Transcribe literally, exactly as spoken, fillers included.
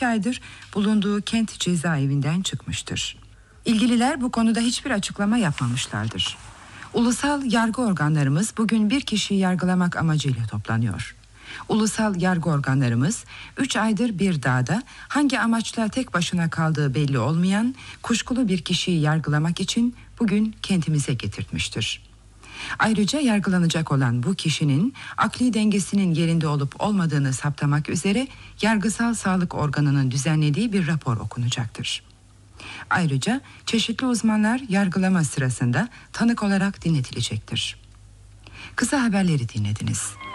iki aydır bulunduğu kent cezaevinden çıkmıştır. İlgililer bu konuda hiçbir açıklama yapmamışlardır. Ulusal yargı organlarımız bugün bir kişiyi yargılamak amacıyla toplanıyor. Ulusal yargı organlarımız üç aydır bir dağda hangi amaçla tek başına kaldığı belli olmayan kuşkulu bir kişiyi yargılamak için bugün kentimize getirtmiştir. Ayrıca yargılanacak olan bu kişinin akli dengesinin yerinde olup olmadığını saptamak üzere yargısal sağlık organının düzenlediği bir rapor okunacaktır. Ayrıca çeşitli uzmanlar yargılama sırasında tanık olarak dinletilecektir. Kısa haberleri dinlediniz.